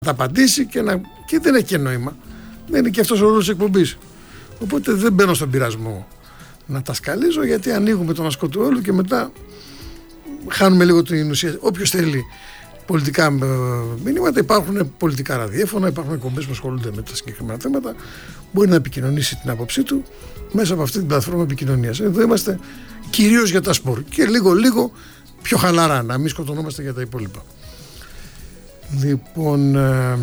τα απαντήσει και δεν έχει και νόημα. Δεν είναι και αυτός ο ρόλος της εκπομπής. Οπότε δεν μπαίνω στον πειρασμό να τα σκαλίζω, γιατί ανοίγουμε τον ασκό του όλου και μετά χάνουμε λίγο την ουσία. Όποιος θέλει πολιτικά μηνύματα, υπάρχουν πολιτικά ραδιόφωνα, υπάρχουν εκπομπές που ασχολούνται με τα συγκεκριμένα θέματα, μπορεί να επικοινωνήσει την άποψή του μέσα από αυτή την πλατφόρμα επικοινωνίας. Εδώ είμαστε κυρίως για τα σπορ και λίγο πιο χαλαρά, να μην σκοτωνόμαστε για τα υπόλοιπα. Λοιπόν,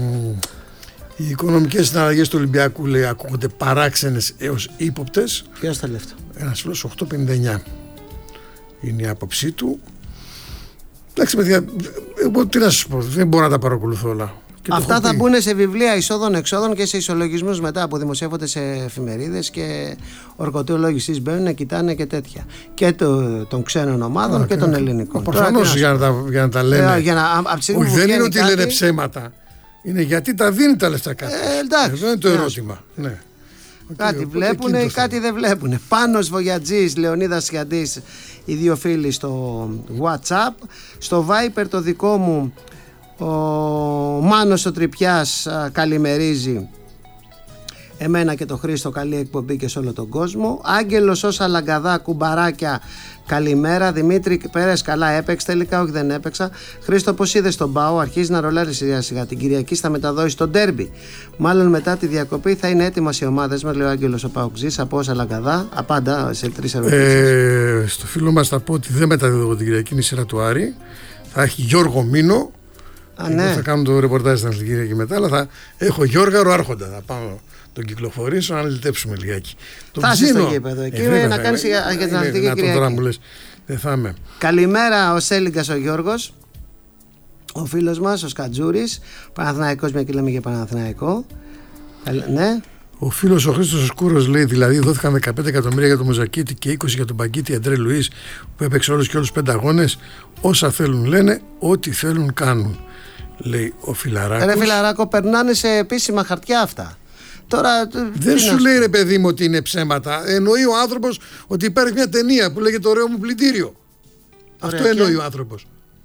οι οικονομικές συναλλαγές του Ολυμπιακού, λέει, ακούγονται παράξενες έως ύποπτες. Ποιος τα λεφτά? Ένας φίλος 8,59 είναι η άποψή του. Εντάξει, παιδιά, εγώ τι να σας πω, δεν μπορώ να τα παρακολουθώ όλα. Αυτά θα μπουν σε βιβλία εισόδων-εξόδων και σε ισολογισμούς μετά που δημοσιεύονται σε εφημερίδες και ορκωτιολόγησης μπαίνουν, κοιτάνε και τέτοια. Και των ξένων ομάδων και των ελληνικών. Προφανώς για να τα λένε. Όχι, δεν είναι ότι λένε ψέματα. Είναι γιατί τα δίνει τα λεφτά κάτι. Εντάξει. Εδώ είναι το ερώτημα. Ναι. Κάτι βλέπουν ή κάτι δεν βλέπουν. Πάνος Βογιατζής, Λεωνίδας Σιαντής, οι δύο φίλοι στο WhatsApp. Στο Viper το δικό μου, ο Μάνος ο Τρυπιάς καλημερίζει εμένα και το Χρήστο, καλή εκπομπή και σε όλο τον κόσμο. Άγγελος Όσα Λαγκαδά, κουμπαράκια, καλημέρα. Δημήτρη Πέρες, καλά έπαιξε τελικά? Όχι, δεν έπαιξα. Χρήστο, πώς είδες τον ΠΑΟ? Αρχίζει να ρολάρει σιγά σιγά. Την Κυριακή θα μεταδώσει το ντέρμπι. Μάλλον μετά τη διακοπή θα είναι έτοιμες οι ομάδες μας, λέει ο Άγγελος ο ΠΑΟΚτζής. Από Όσα Λαγκαδά, απάντα σε 3 ερωτήσεις. Στο φίλο μας θα πω ότι δεν μεταδίδω την Κυριακή, είναι η σειρά του Άρη. Θα έχει Γιώργο Μίνο. Ναι. Θα κάνουμε το ρεπορτάζ στην Αθλητική Κυριακή μετά, αλλά θα έχω Γιώργαρο Άρχοντα. Θα πάω τον κυκλοφορήσω να λυτέψουμε λιγάκι. Θα είσαι στο γήπεδο εκεί να κάνεις για την Αθλητική Κυριακή. Τώρα μου λες, δεν θα είμαι. Καλημέρα ο Σέλιγκας ο Γιώργος, ο φίλος μας, ο Σκατζούρης, Παναθηναϊκός, μια και λέμε για Παναθηναϊκό. Ναι. Ο φίλος ο Χρήστος ο Σκούρος λέει, δηλαδή δόθηκαν 15 εκατομμύρια για τον Μοζακίτη και 20 για τον Παγκίτη Αντρέ Λουίς που έπαιξε όλους και όλους 5 αγώνες. Όσα θέλουν λένε, ό,τι θέλουν κάνουν, λέει ο Φιλαράκος. Ρε Φιλαράκο, περνάνε σε επίσημα χαρτιά αυτά. Τώρα, δεν σου λέει, ρε παιδί μου, ότι είναι ψέματα. Εννοεί ο άνθρωπος ότι υπάρχει μια ταινία που λέγεται «Ωραίο μου πλυντήριο». Αυτό εννοεί ο άνθρωπος.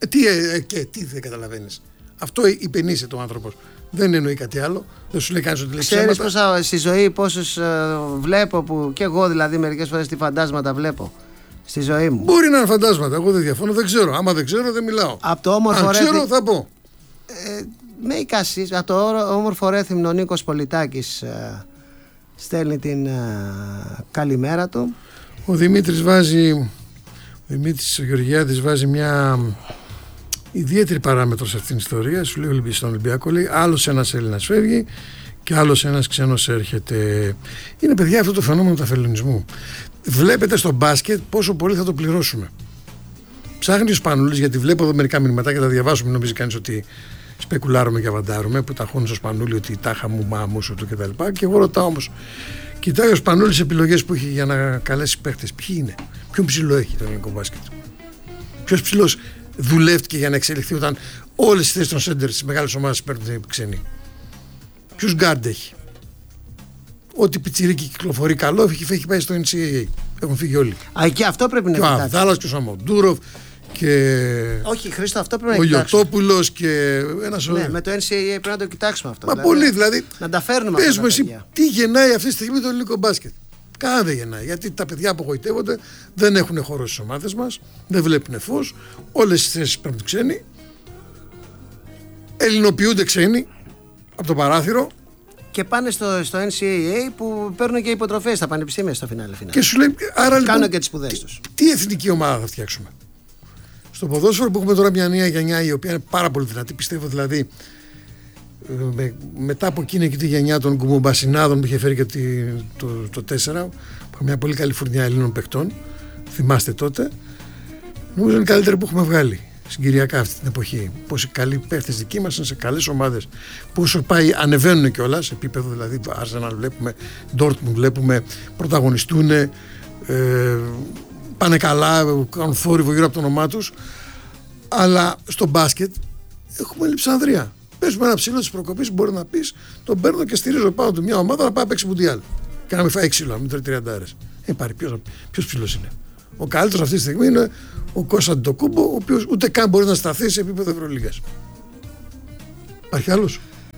Τι δεν καταλαβαίνεις? Αυτό υπενήσε το άνθρωπος. Δεν εννοεί κάτι άλλο. Δεν σου λέει κανείς ότι λέει ψέματα. Ξέρεις στη ζωή πόσους βλέπω, που και εγώ δηλαδή μερικές φορές τι φαντάσματα βλέπω στη ζωή μου. Μπορεί να είναι φαντάσματα. Εγώ δεν διαφωνώ, δεν ξέρω. Άμα δεν ξέρω, δεν μιλάω. Από το όμορφο Αν ξέρω, θα πω. Με εικασίες, από το όμορφο Ρέθυμνο, ο Νίκος Πολιτάκης στέλνει την καλημέρα του. Ο Δημήτρης ο Γεωργιάδης βάζει μια ιδιαίτερη παράμετρο σε αυτήν την ιστορία. Σου λέει στον Ολυμπιακό, λέει, άλλος ένας Έλληνας φεύγει και άλλος ένας ξένος έρχεται. Είναι, παιδιά, αυτό το φαινόμενο του αφελονισμού. Βλέπετε στο μπάσκετ πόσο πολύ θα το πληρώσουμε. Ψάχνει ο Σπανούλης, γιατί βλέπω εδώ μερικά μηνυματάκια, τα διαβάσουμε, νομίζει κανείς ότι σπεκουλάρουμε και αβαντάρουμε, που τα χώνουν στο Σπανούλη ότι τάχα μου, μάμου σου του κτλ. Και εγώ ρωτάω όμως, κοιτάει ο Σπανούλης επιλογές που έχει για να καλέσει παίχτες. Ποιοι είναι, ποιον ψηλό έχει το ελληνικό μπάσκετ? Ποιος ψηλός δουλεύτηκε για να εξελιχθεί όταν όλες τις θέσεις των σέντερ στις μεγάλες ομάδες παίρνουν ξένοι? Ποιους γκάρντ έχει? Ό,τι πιτσιρίκι κυκλοφορεί καλό έχει πάει στο NCAA. Έχουν φύγει όλοι. Και αυτό πρέπει να κοιτάξει. Και ο Αβδάλας και ο Σαμοντούροφ και όχι, Χρήστο, αυτό πρέπει να ο Λιωτόπουλος και ένας. Ναι, με το NCAA πρέπει να το κοιτάξουμε αυτό. Μα πολύ, δηλαδή. Να τα φέρνουμε αυτά. Πες μου εσύ, τι γεννάει αυτή τη στιγμή το ελληνικό μπάσκετ? Κανένα δεν γεννάει. Γιατί τα παιδιά απογοητεύονται, δεν έχουν χώρο στις ομάδες μας, δεν βλέπουν φως, όλες τις θέσεις παίρνουν ξένοι, ελληνοποιούνται ξένοι από το παράθυρο. Και πάνε στο NCAA που παίρνουν και υποτροφές στα πανεπιστήμια στο φινάλε. Και σου λέει, άρα λοιπόν, κάνουν και τις σπουδές τους. Τι εθνική ομάδα θα φτιάξουμε? Στο ποδόσφαιρο που έχουμε τώρα μια νέα γενιά η οποία είναι πάρα πολύ δυνατή, πιστεύω, δηλαδή μετά από εκείνη και τη γενιά των κουμουμπασινάδων που είχε φέρει και το 4, που είχα μια πολύ καλή φουρνιά Ελλήνων παιχτών, θυμάστε τότε, νομίζω είναι η καλύτερη που έχουμε βγάλει συγκυριακά αυτή την εποχή. Πόσοι καλοί παίχτες δικοί μας είναι σε καλές ομάδες που όσο πάει ανεβαίνουν κιόλας σε επίπεδο, δηλαδή το Arsenal βλέπουμε, Dortmund βλέπουμε, πρωταγωνιστούν, πάνε καλά, κάνουν θόρυβο γύρω από το όνομά τους. Αλλά στο μπάσκετ έχουμε λειψανδρία. Παίζουμε ένα ψηλό της προκοπής που μπορεί να πεις, τον παίρνω και στηρίζω πάνω του μια ομάδα να πάει να παίξει μουντιάλ και να μην φάει ξύλο, να μην τρώει 30. Ποιος ψηλός είναι? Ο καλύτερος αυτή τη στιγμή είναι ο Κώστας Αντετοκούνμπο, ο οποίος ούτε καν μπορεί να σταθεί σε επίπεδο Ευρωλίγας. Υπάρχει άλλος?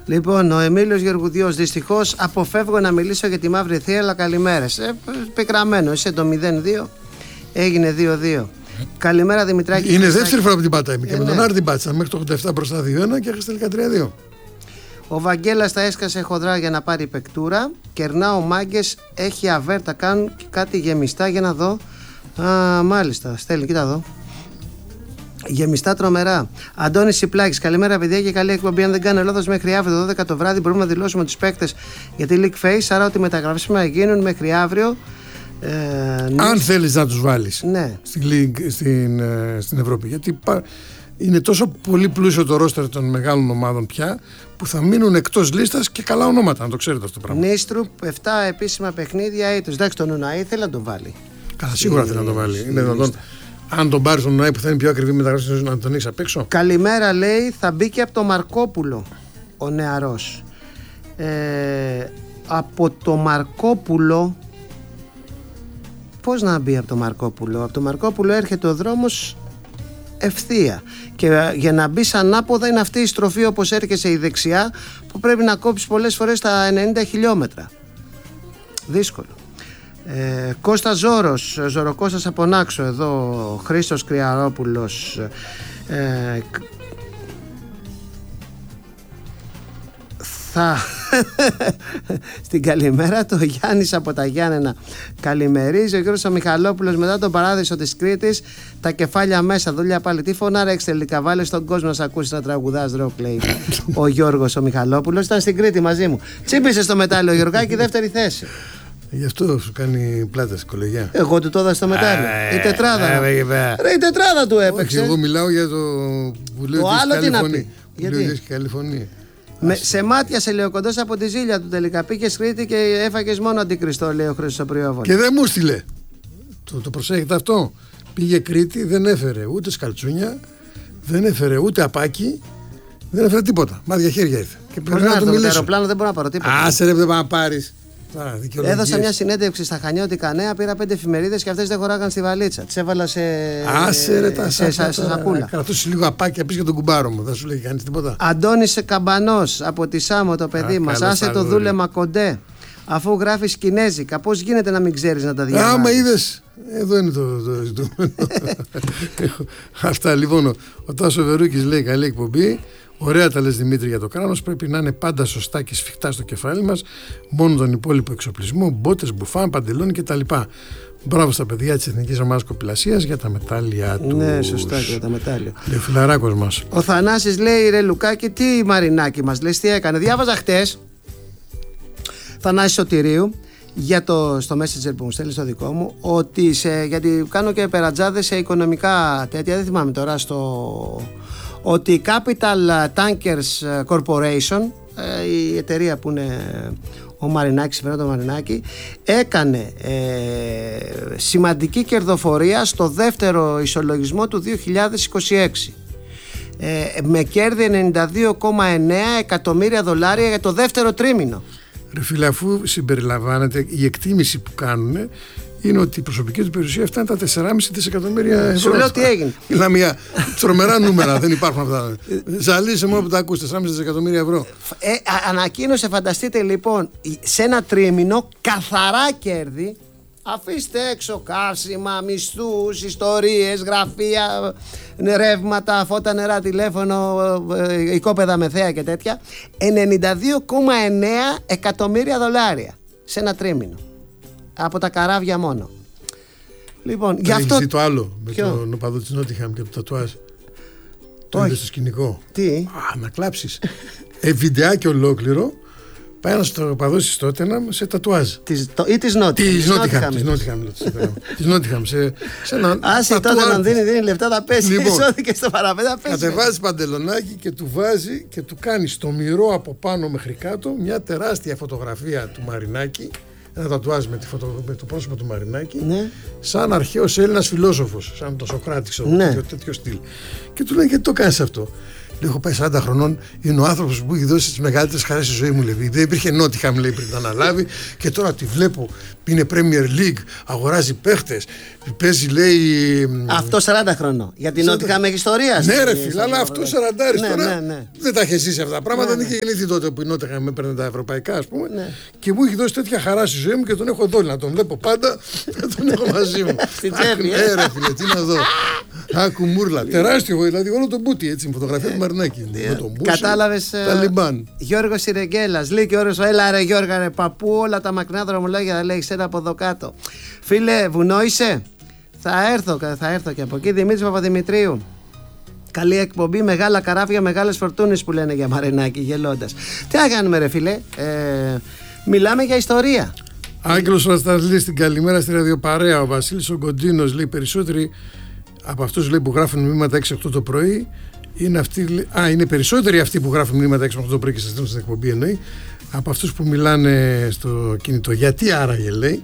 Λοιπόν, ο Εμίλιος Γεργουδιός, δυστυχώς αποφεύγω να μιλήσω για τη Μαύρη Θεία, αλλά καλημέρες. Πικραμένο, είσαι το 0-2, έγινε 2-2. Καλημέρα Δημητράκη. Είναι δεύτερη φορά που την πατάμε και με τον Άρη την πάτησα μέχρι το 87 μπροστά 2-1 και έχασε τελικά 3-2. Ο Βαγγέλας τα έσκασε χοντρά για να πάρει πεκτούρα. Κερνά ο Μάγκες, έχει αβέρτα, κάνουν κάτι γεμιστά για να δω. Μάλιστα, στέλνει, κοίτα εδώ. Γεμιστά τρομερά. Αντώνης Σιπλάκης, καλημέρα παιδιά και καλή εκπομπή. Αν δεν κάνω λάθος, μέχρι αύριο 12 το βράδυ μπορούμε να δηλώσουμε τους παίκτες για τη League Face. Άρα ότι οι μεταγραφές να γίνουν μέχρι αύριο. Αν θέλεις να τους βάλεις, ναι, στην Ευρώπη. Γιατί είναι τόσο πολύ πλούσιο το ρόστερ των μεγάλων ομάδων πια που θα μείνουν εκτός λίστας και καλά ονόματα, να το ξέρετε αυτό το πράγμα. Νίστρουπ, 7 επίσημα παιχνίδια ήττες. Εντάξει, τον Ουναή θέλει να τον βάλει. Καλά, σίγουρα θέλει να τον βάλει. Είναι δυνατόν, αν τον πάρει τον Ουναή που θα είναι πιο ακριβή μεταγραφή, να τον έχει απ' έξω. Καλημέρα, λέει, θα μπει και από το Μαρκόπουλο ο νεαρός. Από το Μαρκόπουλο. Πώς να μπει από το Μαρκόπουλο? Από το Μαρκόπουλο έρχεται ο δρόμος ευθεία. Και για να μπει ανάποδα είναι αυτή η στροφή, όπως έρχεσαι η δεξιά, που πρέπει να κόψεις πολλές φορές τα 90 χιλιόμετρα. Δύσκολο. Κώστα Ζώρος, Ζωροκώστας από Νάξο εδώ, Χρήστος Κρυαρόπουλος. Στην καλημέρα το Γιάννης από τα Γιάννενα καλημερίζει. Ο Γιώργος ο Μιχαλόπουλος, μετά τον παράδεισο της Κρήτης, τα κεφάλια μέσα, δουλειά πάλι. Τι φωνάρα έχεις τελικά, βάλε στον κόσμο να σε ακούσει να τραγουδάς ροκ, λέει ο Γιώργος ο Μιχαλόπουλος. Ήταν στην Κρήτη μαζί μου. Τσίπησε στο μετάλλιο Γιωργάκη, δεύτερη θέση. Γι' αυτό σου κάνει πλάτες κολεγιά. Εγώ του το έδωσα στο μετάλλιο. Η τετράδα. Ρε, η τετράδα του έπαιξε. Εγώ μιλάω για το που λέω ότι έχει καλή φωνή. Γιατί? Καλή φωνή. Σε μάτια σε λεωκοντός από τη ζήλια του τελικά. Πήγες Κρήτη και έφαγες μόνο αντικριστό, λέει ο Χρήστος Πριόβολος. Και δεν μου στείλε. Το προσέχετε αυτό. Πήγε Κρήτη, δεν έφερε ούτε σκαλτσούνια, δεν έφερε ούτε απάκι, δεν έφερε τίποτα. Μάδια χέρια ήρθε. Και πρέπει να του μιλήσω. Το αεροπλάνο δεν μπορώ να πάρω τίποτα. Άσε ρε, δεν πάω να πάρεις. Έδωσα μια συνέντευξη στα Χανιώτικα Νέα, πήρα 5 εφημερίδες και αυτές δεν χωράγαν στη βαλίτσα. Τις έβαλα σε σακούλα. Κρατούσε λίγο απάκια πίσω για τον κουμπάρο μου, δεν σου λέει κανείς τίποτα. Αντώνης Καμπανός από τη Σάμο, το παιδί μας. Άσε το δούλεμα κοντέ. Αφού γράφεις κινέζικα, πώς γίνεται να μην ξέρεις να τα διαβάζεις? Άμα είδες, εδώ είναι το ζητούμενο. Αυτά λοιπόν. Ο Τάσο Βερούκης λέει καλή εκπομπή. Ωραία τα λες Δημήτρη για το κράνος. Πρέπει να είναι πάντα σωστά και σφιχτά στο κεφάλι μας. Μόνο τον υπόλοιπο εξοπλισμό, μπότες, μπουφάν, παντελόνι κτλ. Μπράβο στα παιδιά της Εθνικής Ομάδας Κοπηλασίας για τα μετάλλια του. Ναι, σωστά, για τα μετάλλια. Λέει ο φιλαράκος μας. Ο Θανάσης λέει ρε Λουκάκη, τι Μαρινάκη μας λες, τι έκανε? Διάβαζα χτες, Θανάση Σωτηρίου, στο Messenger που μου στέλνει στο δικό μου, ότι γιατί κάνω και περατζάδες σε οικονομικά τέτοια, δεν θυμάμαι τώρα, ότι η Capital Tankers Corporation, η εταιρεία που είναι ο Μαρινάκης, συμφέρον Μαρινάκη, έκανε σημαντική κερδοφορία στο δεύτερο ισολογισμό του 2026 με κέρδη 92,9 εκατομμύρια δολάρια για το δεύτερο τρίμηνο. Ρε φίλε, αφού συμπεριλαμβάνεται η εκτίμηση που κάνουν, είναι ότι η προσωπική του περιουσία φτάνει τα 4,5 δισεκατομμύρια ευρώ. Σου λέω τι έγινε. Μιλάμε για τρομερά νούμερα, δεν υπάρχουν αυτά. Ζαλίσε μόνο που τα ακούς, 4,5 δισεκατομμύρια ευρώ. Ανακοίνωσε, φανταστείτε λοιπόν, σε ένα τρίμηνο καθαρά κέρδη. Αφήστε έξω καύσιμα, μισθούς, ιστορίες, γραφεία, ρεύματα, φώτα, νερά, τηλέφωνο, οικόπεδα με θέα και τέτοια. 92,9 εκατομμύρια δολάρια σε ένα τρίμηνο. Από τα καράβια μόνο. Λοιπόν, γι' αυτό. Έχεις δει το άλλο με τον οπαδό της Νότιχαμ και το τατουάζ? Το είδες στο σκηνικό? Τι? Να κλάψεις. Βιντεάκι ολόκληρο. Πάει ένας οπαδός της Τότεναμ σε τατουάζ. Ή της Νότιχαμ. Της Νότιχαμ. Άσε τότε να δίνει λεφτά, τα πέσει. Και στο παραπέτα πέσει. Κατεβάζει παντελονάκι και του βάζει και του κάνει στο μυρό από πάνω μέχρι κάτω μια τεράστια φωτογραφία του Μαρινάκη. Ένα τατουάζ με το πρόσωπο του Μαρινάκη, ναι. Σαν αρχαίος Έλληνας φιλόσοφος, σαν τον Σοκράτη, τέτοιο στυλ. Και του λένε, γιατί το κάνεις αυτό? έχω πάει 40 χρονών, είναι ο άνθρωπος που έχει δώσει τις μεγαλύτερες χαρές στη ζωή μου, λέει. Δεν υπήρχε Νότιχαμ, λέει, πριν τα αναλάβει, και τώρα τη βλέπω, είναι Premier League, αγοράζει παίχτες, παίζει, λέει. Αυτό 40 χρονών. Για την Νότιχαμ έχει ιστορία. Ναι, ρε φίλε, αλλά αυτό 40 τώρα δεν τα είχε ζήσει αυτά τα πράγματα. Δεν είχε γεννηθεί τότε που η Νότιχαμ έπαιρνε τα ευρωπαϊκά, ας πούμε. Και μου έχει δώσει τέτοια χαρά στη ζωή μου και τον έχω δω. Να τον βλέπω πάντα, τον έχω μαζί μου. Στην τσέπη. Ναι, ρε φίλε, τι να δω. Άκου μούρλα. Τεράστιο, δηλαδή όλο τον μπούτι έτσι. Φωτογραφία του Μαρινάκη. Κατάλαβες. Γιώργο Σιρεγγέλας. Λέει και όρος, έλα ρε Γιώργα, ρε παππού, όλα τα μακρινά δρομολόγια θα λέει ένα από εδώ κάτω. Φίλε, βουνό είσαι. Θα έρθω και από εκεί. Δημήτρης Παπαδημητρίου. Καλή εκπομπή, μεγάλα καράφια, μεγάλες φορτούνες που λένε για Μαρινάκη, γελώντας. Τι να κάνουμε, ρε φίλε. Μιλάμε για ιστορία. Άγγελος Ραστασλής, στην καλημέρα στη ραδιοπαρέα. Ο Βασίλης ο Κοντίνος λέει: περισσότεροι από αυτούς, λέει, που γράφουν μηνύματα 6-8 το πρωί είναι αυτοί. Είναι περισσότεροι αυτοί που γράφουν μηνύματα 6-8 το πρωί και σας στέλνουν στην εκπομπή, εννοεί, από αυτούς που μιλάνε στο κινητό. Γιατί άραγε, λέει.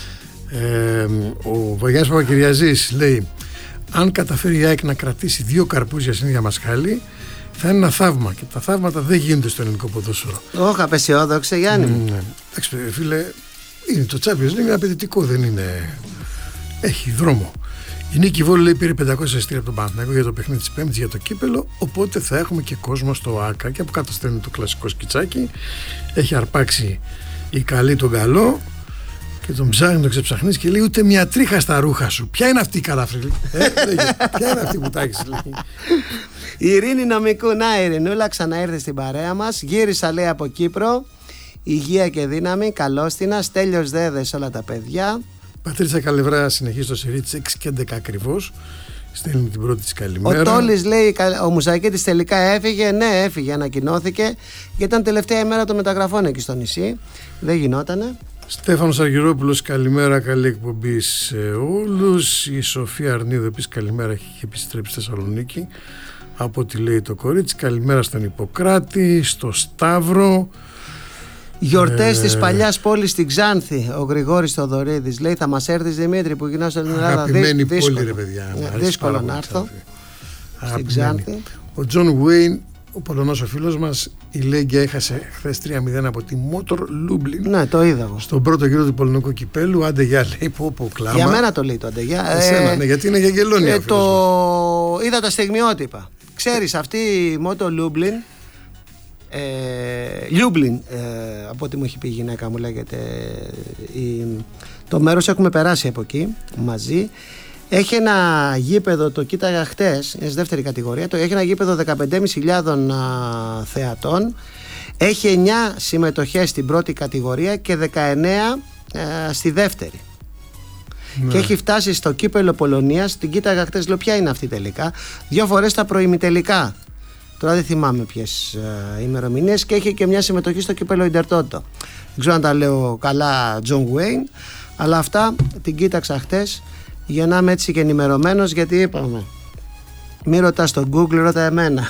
Ο Βαγιάννης Παπακυριαζής λέει: αν καταφέρει η ΑΕΚ να κρατήσει 2 καρπούζια στην ίδια μασχάλη, θα είναι ένα θαύμα. Και τα θαύματα δεν γίνονται στο ελληνικό ποδόσφαιρο. Όχι, απεσιόδοξε, Γιάννη. Εντάξει, φίλε, είναι το Champions League, είναι απαιτητικό, δεν είναι. Έχει δρόμο. Η Νίκη Βόλου, λέει, πήρε 500 εισιτήρια από τον Παναθηναϊκό για το παιχνίδι της Πέμπτης για το κύπελο. Οπότε θα έχουμε και κόσμο στο ΆΚΑ. Και από κάτω στέλνει το κλασικό σκιτσάκι. Έχει αρπάξει η καλή τον καλό. Και τον ψάχνει, τον ξεψαχνείς και λέει: ούτε μια τρίχα στα ρούχα σου. Ποια είναι αυτή η καλαφρή? Ποια είναι αυτή που τα έχεις, λέει. Η Ειρήνη Νομικού. Να, η Ειρηνούλα ξαναήρθε στην παρέα μας. Γύρισα, λέει, από Κύπρο. Υγεία και δύναμη. Καλώς την. Στέλιος Δέδες, όλα τα παιδιά. Πατρίτσα Καλευρά συνεχίζει το σερί της 6 και 11 ακριβώς. Στέλνει την πρώτη της καλημέρα. Ο Τόλης, λέει, ο Μουσακίτης τελικά έφυγε. Ναι, έφυγε, ανακοινώθηκε. Γιατί ήταν τελευταία ημέρα των μεταγραφών εκεί στο νησί. Δεν γινότανε. Στέφανος Αργυρόπουλος, καλημέρα, καλή εκπομπή σε όλους. Η Σοφία Αρνίδου επίσης καλημέρα, έχει επιστρέψει στη Θεσσαλονίκη από ό,τι λέει το κορίτσι. Καλημέρα στον Ιπποκράτη, στο Σταύρο. Γιορτές της παλιάς πόλης στην Ξάνθη. Ο Γρηγόρης Θοδωρίδης λέει: θα μας έρθεις, Δημήτρη, που γυρνάω στην Ελλάδα. Αγαπημένη πόλη, ρε παιδιά. Δύσκολο να έρθω στην Ξάνθη. Ο Τζον Γουέιν, ο Πολωνός ο φίλος μας, η Λέγκια έχασε χθες 3-0 από τη Motor Lublin. Ναι, το είδα εγώ. Στον πρώτο γύρο του πολωνικού κυπέλου. Άντε γεια, λέει, πω κλάμα. Για μένα το λέει το άντε γεια. Εσένα, ναι, γιατί είναι για γελόνια. Είδα τα στιγμιότυπα. Ξέρεις, αυτή η Motor Lublin, από ό,τι μου έχει πει η γυναίκα μου, λέγεται, το μέρος έχουμε περάσει από εκεί μαζί. Έχει ένα γήπεδο, το κοίταγα χτες, είναι στη δεύτερη κατηγορία, έχει ένα γήπεδο 15.500 θεατών, έχει 9 συμμετοχές στην πρώτη κατηγορία και 19 στη δεύτερη. Ναι. Και έχει φτάσει στο κύπελο Πολωνίας, την κοίταγα χτες, λέω ποια είναι αυτή τελικά, 2 φορές στα προημιτελικά. Τώρα δεν θυμάμαι ποιες ημερομηνίες, και έχει και μια συμμετοχή στο κύπελο Ιντερτότο. Δεν ξέρω αν τα λέω καλά, Τζον Γουέιν, αλλά αυτά την κοίταξα χτες για να είμαι έτσι και ενημερωμένος, γιατί είπαμε μη ρωτάς τον Google, ρώτα εμένα.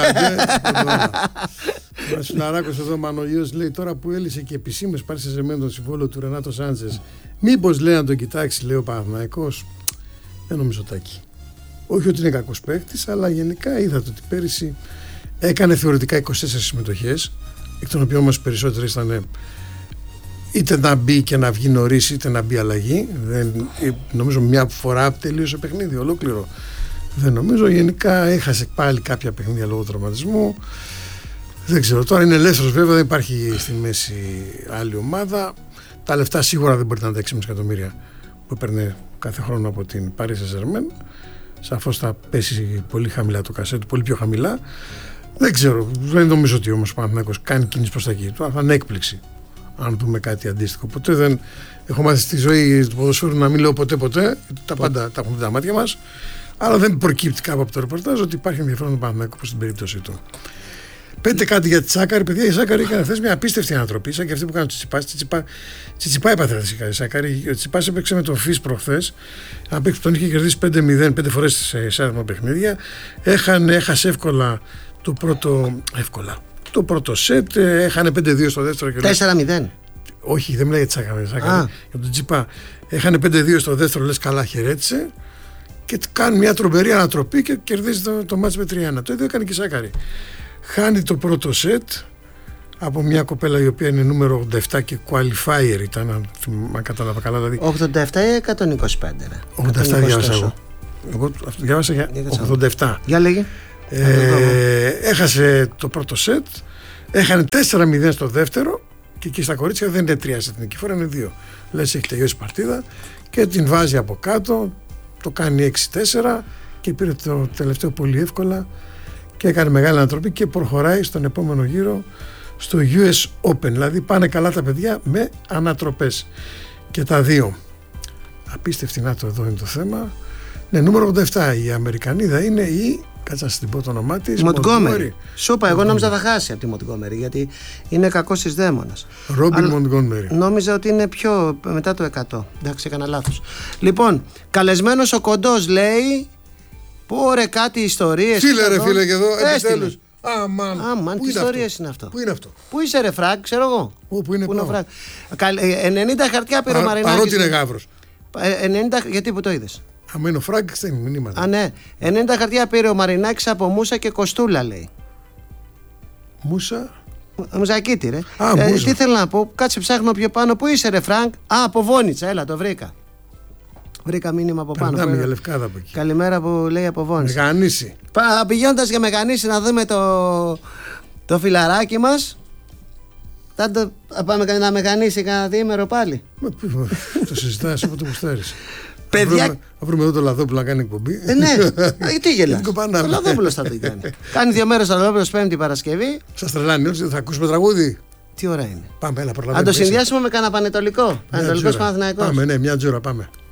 Ο Συναράκος εδώ, Μανολίος, λέει: τώρα που έλυσε και επισήμως πάρει σε ζεμένο τον συμβόλαιο του Ρενάτο Σάντζες, μήπως, λέει, να τον κοιτάξει, λέει ο Παναθηναϊκός? Δεν νομίζω, Τάκη. Όχι ότι είναι κακός παίκτης, αλλά γενικά είδατε ότι πέρυσι έκανε θεωρητικά 24 συμμετοχές, εκ των οποίων όμως περισσότερες ήταν είτε να μπει και να βγει νωρίς, είτε να μπει αλλαγή. Νομίζω μια φορά τελείωσε παιχνίδι ολόκληρο. Δεν νομίζω. Γενικά έχασε πάλι κάποια παιχνίδια λόγω τραυματισμού. Δεν ξέρω. Τώρα είναι ελεύθερος, βέβαια, δεν υπάρχει στη μέση άλλη ομάδα. Τα λεφτά σίγουρα δεν μπορεί να είναι τα 6,5 εκατομμύρια που παίρνει κάθε χρόνο από την Paris Saint-Germain. Σαφώς θα πέσει πολύ χαμηλά το κασέ του, πολύ πιο χαμηλά. Δεν ξέρω. Δεν νομίζω ότι όμως ο Παναθηναϊκός κάνει κίνηση προς τα εκεί. Τώρα θα είναι έκπληξη αν δούμε κάτι αντίστοιχο. Ποτέ δεν έχω μάθει στη ζωή του ποδοσφαίρου να μην λέω ποτέ. Τα πάντα τα έχουμε δει τα μάτια μας. Αλλά δεν προκύπτει κάπου από το ρεπορτάζ ότι υπάρχει ενδιαφέρον τον Παναθηναϊκό προς την περίπτωση του. Πέτε κάτι για τη Σάκαρη, παιδιά. Η Σάκαρη έκανε χθες μια απίστευτη ανατροπή, σαν και αυτή που κάνει το Τσιτσιπά. Τσιτσιπά έπαθε η Σάκαρη. Ο Τσιτσιπάς έπαιξε με τον Φις προχθές. Τον είχε κερδίσει 5-0 5 φορές σε άτομα παιχνίδια. Έχασε εύκολα το πρώτο σετ. Έχανε 5-2 στο δεύτερο. 4-0. Όχι, δεν μιλάει για τη Σάκαρη. Για τον Τσιτσιπά. Έχανε 5-2 στο δεύτερο, λες καλά, χαιρέτησε. και κάνει μια τρομερή ανατροπή και κερδίζει το μάτς με 3-1. Το ίδιο έκανε και η Σάκαρη. Χάνει το πρώτο σετ από μια κοπέλα η οποία είναι νούμερο 87 και qualifier ήταν, αν κατάλαβα καλά. Δηλαδή 87 ή 125. 87 διάβασα εγώ. Εγώ διάβασα για 87. Για λέγε. Έχασε το πρώτο σετ, έχανε 4-0 στο δεύτερο και εκεί στα κορίτσια δεν είναι 3 σετ, εκεί φορά είναι 2. Λες έχει τελειώσει η παρτίδα και την βάζει από κάτω, το κάνει 6-4 και πήρε το τελευταίο πολύ εύκολα και έκανε μεγάλη ανατροπή και προχωράει στον επόμενο γύρο στο US Open. Δηλαδή πάνε καλά τα παιδιά με ανατροπές και τα δύο. Απίστευτη, να το, εδώ είναι το θέμα. Ναι, νούμερο 87 η Αμερικανίδα είναι η, κάτσα να την πω το όνομά της, Montgomery. Σου είπα, εγώ νόμιζα θα χάσει από τη Montgomery γιατί είναι κακός της δαίμονας. Robin Montgomery. Νόμιζα ότι είναι πιο μετά το 100. Εντάξει, έκανα λάθος. Λοιπόν, καλεσμένος ο Κοντός λέει. Πόρε κάτι ιστορίες. Φίλε ρε φίλε και εδώ, επιτέλους. Αμάν, τι ιστορίες είναι αυτό. Πού είναι αυτό? Πού είσαι ρε Φραγκ, ξέρω εγώ. Πού είναι ο Φραγκ. 90 χαρτιά πήρε ο Μαρινάκης. Παρότι είναι γάβρος. 90, γιατί που το είδες? Αν είναι ο Φραγκ, στέλνει μηνύματα. Α, ναι. 90 χαρτιά πήρε ο Μαρινάκης από Μούσα και Κοστούλα, λέει. Μούσα. Μουζακίτη, ρε. Μούσα. Τι θέλω να πω, κάτσε ψάχνω πιο πάνω. Πού είσαι, ρε Φραγκ? Από Βόνιτσα, έλα, το βρήκα. Βρήκα μήνυμα από πάνω. Περνάμε για Λευκάδα από εκεί. Καλημέρα που λέει από Βόνιτσα. Μεγανήσι. Πηγαίνοντας για Μεγανήσι να δούμε το φιλαράκι μας. Θα πάμε να Μεγανήσι κανένα διήμερο πάλι. Το συζητάς όποτε γουστάρεις. Παιδιά. Θα βρούμε εδώ το Λαδόπουλο να κάνει εκπομπή. Ναι, τι γελάς. Το Λαδόπουλος θα το κάνει. Κάνει 2 μέρες το Λαδόπουλος, Πέμπτη Παρασκευή. Σας τρελάνει, όχι, θα ακούσουμε τραγούδι. Τι ώρα είναι? Πάμε, έλα, προλαβαίνουμε. Αν το συνδυάσουμε με κανένα πανετολικό. Πανετολικός Παναθηναϊκός. Πάμε, ναι, μια τζούρα, πάμε.